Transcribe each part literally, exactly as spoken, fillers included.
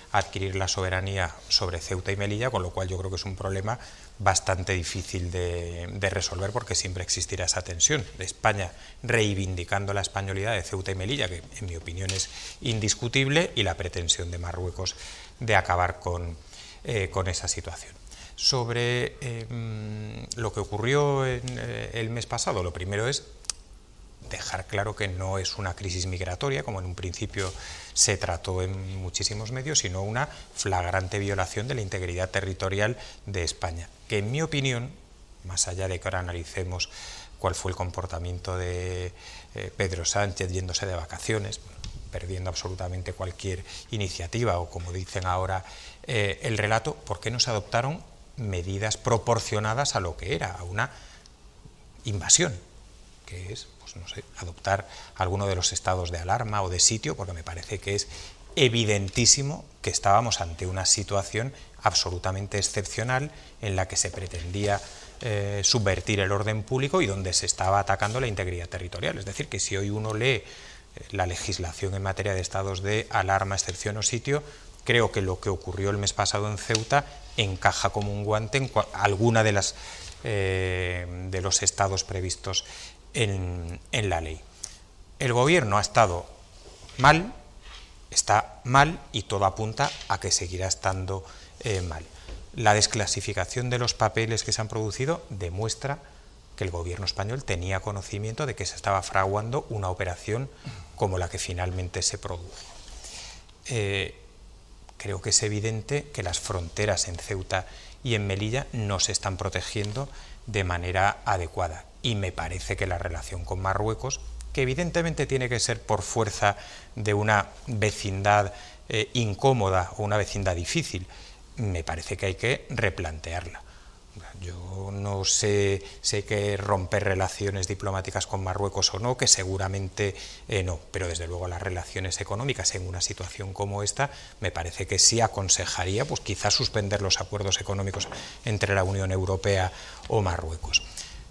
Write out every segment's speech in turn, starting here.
adquirir la soberanía sobre Ceuta y Melilla, con lo cual yo creo que es un problema bastante difícil de, de resolver, porque siempre existirá esa tensión de España reivindicando la españolidad de Ceuta y Melilla, que en mi opinión es indiscutible, y la pretensión de Marruecos de acabar con, eh, con esa situación. Sobre eh, lo que ocurrió en, eh, el mes pasado, lo primero es dejar claro que no es una crisis migratoria, como en un principio se trató en muchísimos medios, sino una flagrante violación de la integridad territorial de España, que en mi opinión, más allá de que ahora analicemos cuál fue el comportamiento de eh, Pedro Sánchez yéndose de vacaciones, perdiendo absolutamente cualquier iniciativa, o como dicen ahora eh, el relato, ¿por qué no se adoptaron medidas proporcionadas a lo que era, a una invasión, que es, pues no sé, adoptar alguno de los estados de alarma o de sitio, porque me parece que es evidentísimo que estábamos ante una situación absolutamente excepcional en la que se pretendía eh, subvertir el orden público y donde se estaba atacando la integridad territorial. Es decir, que si hoy uno lee la legislación en materia de estados de alarma, excepción o sitio, creo que lo que ocurrió el mes pasado en Ceuta encaja como un guante en alguna de las eh, de los estados previstos en, en la ley. El gobierno ha estado mal, está mal y todo apunta a que seguirá estando eh, mal. La desclasificación de los papeles que se han producido demuestra que el gobierno español tenía conocimiento de que se estaba fraguando una operación como la que finalmente se produjo. Eh, creo que es evidente que las fronteras en Ceuta y en Melilla no se están protegiendo de manera adecuada, y me parece que la relación con Marruecos, que evidentemente tiene que ser por fuerza de una vecindad eh, incómoda o una vecindad difícil, me parece que hay que replantearla. Yo no sé si hay que romper relaciones diplomáticas con Marruecos o no, que seguramente eh, no, pero desde luego las relaciones económicas en una situación como esta me parece que sí aconsejaría, pues quizás suspender los acuerdos económicos entre la Unión Europea o Marruecos.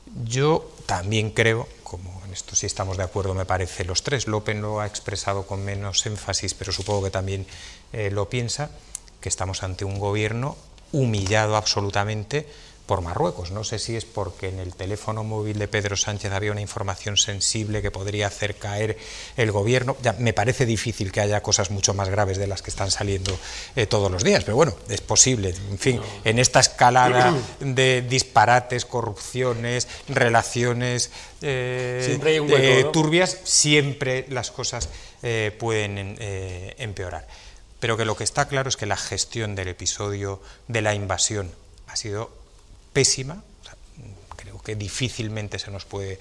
Yo también creo, como en esto sí estamos de acuerdo me parece los tres, López lo ha expresado con menos énfasis, pero supongo que también eh, lo piensa, que estamos ante un gobierno humillado absolutamente por Marruecos. No sé si es porque en el teléfono móvil de Pedro Sánchez había una información sensible que podría hacer caer el gobierno. Ya me parece difícil que haya cosas mucho más graves de las que están saliendo eh, todos los días, pero bueno, es posible. En fin, en esta escalada de disparates, corrupciones, relaciones eh, siempre hay un hueco, eh, ¿no? turbias, siempre las cosas eh, pueden eh, empeorar. Pero que lo que está claro es que la gestión del episodio de la invasión ha sido pésima. O sea, creo que difícilmente se nos puede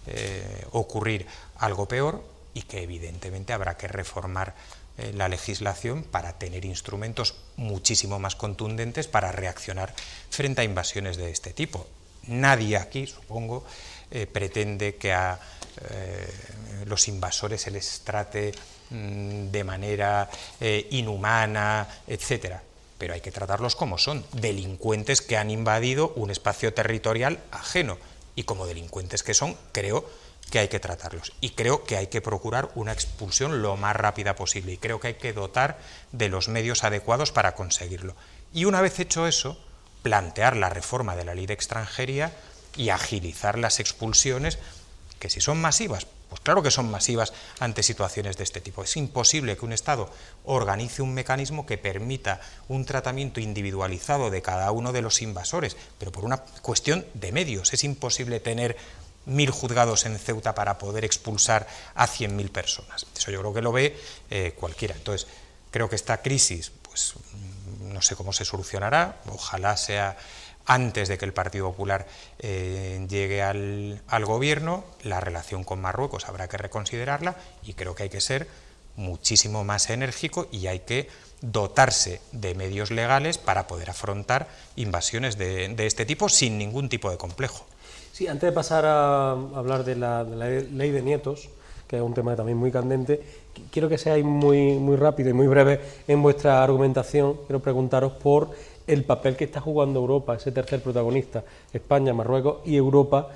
eh, ocurrir algo peor, y que evidentemente habrá que reformar eh, la legislación para tener instrumentos muchísimo más contundentes para reaccionar frente a invasiones de este tipo. Nadie aquí, supongo, eh, pretende que a eh, los invasores se les trate mmm, de manera eh, inhumana, etcétera. Pero hay que tratarlos como son, delincuentes que han invadido un espacio territorial ajeno, y como delincuentes que son, creo que hay que tratarlos, y creo que hay que procurar una expulsión lo más rápida posible, y creo que hay que dotar de los medios adecuados para conseguirlo. Y una vez hecho eso, plantear la reforma de la ley de extranjería y agilizar las expulsiones, que si son masivas, pues claro que son masivas ante situaciones de este tipo. Es imposible que un Estado organice un mecanismo que permita un tratamiento individualizado de cada uno de los invasores, pero por una cuestión de medios. Es imposible tener mil juzgados en Ceuta para poder expulsar a cien mil personas. Eso yo creo que lo ve eh, cualquiera. Entonces, creo que esta crisis, pues no sé cómo se solucionará, ojalá sea antes de que el Partido Popular eh, llegue al, al gobierno. La relación con Marruecos habrá que reconsiderarla, y creo que hay que ser muchísimo más enérgico y hay que dotarse de medios legales para poder afrontar invasiones de, de este tipo sin ningún tipo de complejo. Sí, antes de pasar a hablar de la, de la ley de nietos, que es un tema también muy candente, quiero que seáis muy, muy rápido y muy breve en vuestra argumentación. Quiero preguntaros por el papel que está jugando Europa, ese tercer protagonista, España, Marruecos y Europa,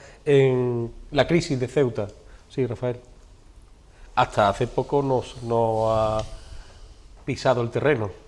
en la crisis de Ceuta. Sí, Rafael. Hasta hace poco nos, nos ha pisado el terreno.